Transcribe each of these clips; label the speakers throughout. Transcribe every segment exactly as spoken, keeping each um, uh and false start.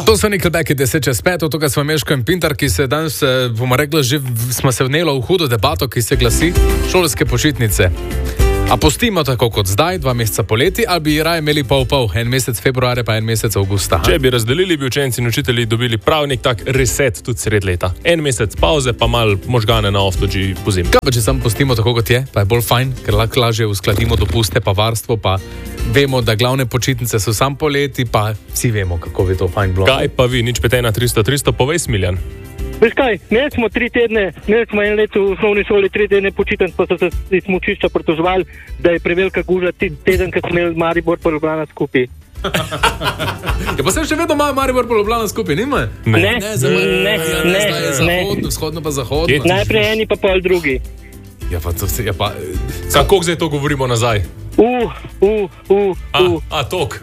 Speaker 1: To so Nickelbacki deset čez pet, od tega smo Meško in Pintar, ki se danes, bomo rekli, že smo se vnelo v hudo debato, ki se glasi šolske počitnice. A pustimo tako kot zdaj, dva meseca poleti, ali bi raje imeli pol-pol, en mesec februarja pa en mesec avgusta?
Speaker 2: Če bi razdelili, bi učenci in učitelji dobili prav nek tak reset tudi sred leta. En mesec pauze, pa mal možgane na oftoči po zimi.
Speaker 1: Kaj pa, če samo pustimo tako kot je, pa je bolj fajn, ker lahko lažje uskladimo dopuste pa varstvo, pa vemo, da glavne počitnice so sam poleti, pa vsi vemo, kako bi to fajn bilo.
Speaker 2: Kaj pa vi, nič pet ena tristo tristo, povej, Smiljan.
Speaker 3: Veš kaj, imeli smo tri tedne, imeli smo en let v osnovni šoli, tri tedne počitnic, pa so se iz smučišča pritoževali, da je prevelika guža teden, ko smo imeli Maribor pa Ljubljana skupaj.
Speaker 1: Ja, pa se še vedno ima Maribor pa Ljubljana skupaj, nima?
Speaker 3: Ne,
Speaker 1: Ne,
Speaker 3: ne,
Speaker 1: za-
Speaker 3: ne,
Speaker 1: ja,
Speaker 3: ne,
Speaker 1: zdaj je
Speaker 3: ne.
Speaker 1: zahodno, vzhodno pa zahodno.
Speaker 3: Najprej eni pa pol drugi.
Speaker 1: Ja, pa to se, ja pa...
Speaker 2: Kako zdaj to govorimo nazaj?
Speaker 3: Uh, uh, uh,
Speaker 2: A,
Speaker 3: uh.
Speaker 2: a tok.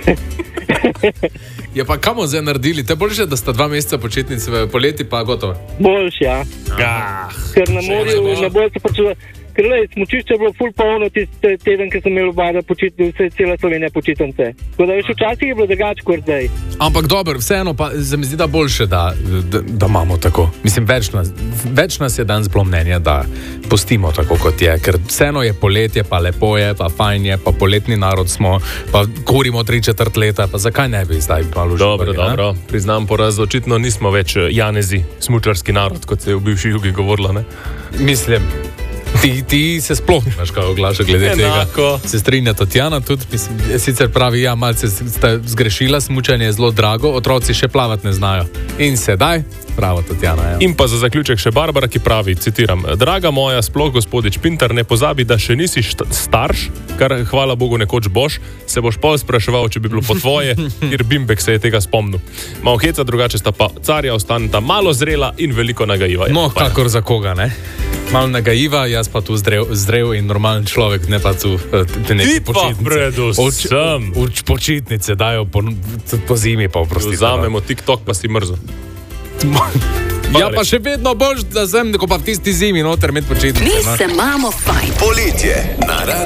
Speaker 1: Ja, pa kamo zdaj naredili? Te boljše, da sta dva meseca počitnic v poleti, pa gotovo.
Speaker 3: Boljš, ja.
Speaker 2: Ah,
Speaker 3: Ker na morju, na bolj se počuva. Ker le, smučišče je bilo ful polno tiste teden, ko sem imel obada počitnice, vse cela Slovenija počitnice. Tako da veš, včasih je bilo drugače kot zdaj.
Speaker 1: Ampak dobro, vseeno pa se mi zdi, da boljše, da, da, da imamo tako. Mislim, več nas, več nas je danes bilo mnenja, da pustimo tako, kot je. Ker vseeno je poletje, pa lepo je, pa fajn je, pa poletni narod smo, pa kurimo tri četrt leta, pa zakaj ne bi zdaj malo uživali?
Speaker 2: Dobro, dobro. Priznam poraz, očitno nismo več janezi, smučarski narod, kot se je v bivši jugi govorilo, ne?
Speaker 1: Mislim, ti, ti se sploh nimaš kaj oglaša glede
Speaker 2: Enako.
Speaker 1: tega. Se strinja Tatjana tudi, mislim, sicer pravi, ja, malce ste zgrešila, smučanje je zelo drago, otroci še plavati ne znajo. In sedaj, pravo Tatjana, ja.
Speaker 2: In pa za zaključek še Barbara, ki pravi, citiram: Draga moja, sploh gospodič Pintar, ne pozabi, da še nisi št- starš, kar hvala Bogu nekoč boš, se boš pol spraševal, če bi bilo po tvoje, ker Bimbek se je tega spomnil. Malo heca, drugače sta pa carja ostaneta malo zrela in veliko nagajiva.
Speaker 1: No, kakor za koga, ne? Malo nagajiva, jaz pa tu zdrev, zdrev in normalen človek, ne pa tu eh, te neke
Speaker 2: Ti pa
Speaker 1: počitnice.
Speaker 2: predvsem.
Speaker 1: Uč, počitnice dajo po, po zimi, pa oprostite.
Speaker 2: Vzamemo TikTok, pa si mrzo.
Speaker 1: Ja, pa še vedno boš, da sem, ko pa v tisti zimi noter med počitnice.
Speaker 4: Mi se imamo fajn.
Speaker 5: Poletje na